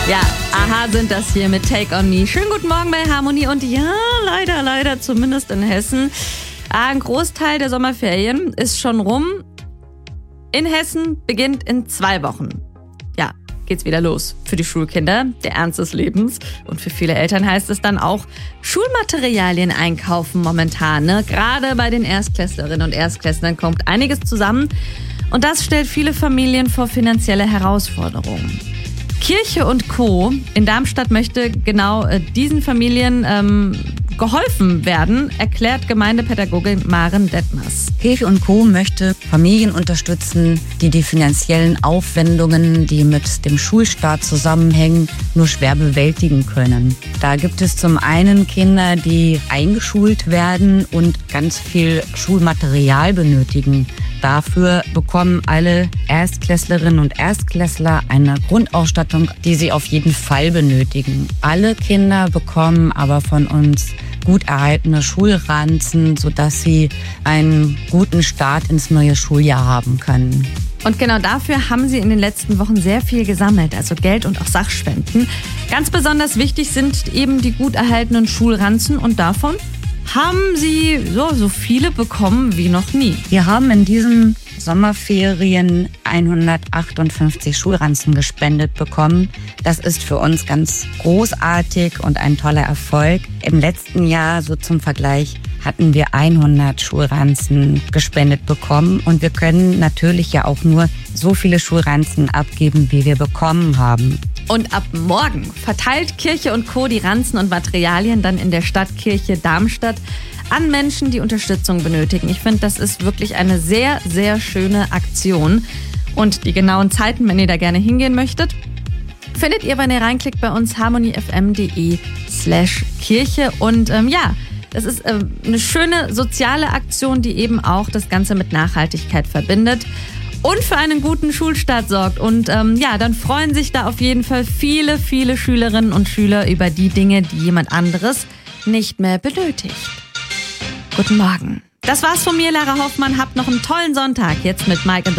Ja, Aha sind das hier mit Take On Me. Schönen guten Morgen bei Harmonie und ja, leider, zumindest in Hessen. Ein Großteil der Sommerferien ist schon rum. In Hessen beginnt in 2 Wochen. Ja, geht's wieder los für die Schulkinder, der Ernst des Lebens. Und für viele Eltern heißt es dann auch Schulmaterialien einkaufen momentan. Ne? Gerade bei den Erstklässlerinnen und Erstklässlern kommt einiges zusammen. Und das stellt viele Familien vor finanzielle Herausforderungen. Kirche und Co. in Darmstadt möchte genau diesen Familien geholfen werden, erklärt Gemeindepädagogin Maren Detmers. Kirche und Co. möchte Familien unterstützen, die die finanziellen Aufwendungen, die mit dem Schulstart zusammenhängen, nur schwer bewältigen können. Da gibt es zum einen Kinder, die eingeschult werden und ganz viel Schulmaterial benötigen. Dafür bekommen alle Erstklässlerinnen und Erstklässler eine Grundausstattung, die sie auf jeden Fall benötigen. Alle Kinder bekommen aber von uns gut erhaltene Schulranzen, sodass sie einen guten Start ins neue Schuljahr haben können. Und genau dafür haben sie in den letzten Wochen sehr viel gesammelt, also Geld und auch Sachspenden. Ganz besonders wichtig sind eben die gut erhaltenen Schulranzen und davon haben sie so viele bekommen wie noch nie. Wir haben in diesen Sommerferien 158 Schulranzen gespendet bekommen. Das ist für uns ganz großartig und ein toller Erfolg. Im letzten Jahr, so zum Vergleich, hatten wir 100 Schulranzen gespendet bekommen. Und wir können natürlich ja auch nur so viele Schulranzen abgeben, wie wir bekommen haben. Und ab morgen verteilt Kirche und Co. die Ranzen und Materialien dann in der Stadtkirche Darmstadt an Menschen, die Unterstützung benötigen. Ich finde, das ist wirklich eine sehr, sehr schöne Aktion. Und die genauen Zeiten, wenn ihr da gerne hingehen möchtet, findet ihr, wenn ihr reinklickt bei uns harmoniefm.de/Kirche. Und das ist eine schöne soziale Aktion, die eben auch das Ganze mit Nachhaltigkeit verbindet und für einen guten Schulstart sorgt. Und dann freuen sich da auf jeden Fall viele, viele Schülerinnen und Schüler über die Dinge, die jemand anderes nicht mehr benötigt. Guten Morgen. Das war's von mir, Lara Hoffmann. Habt noch einen tollen Sonntag. Jetzt mit Mike and the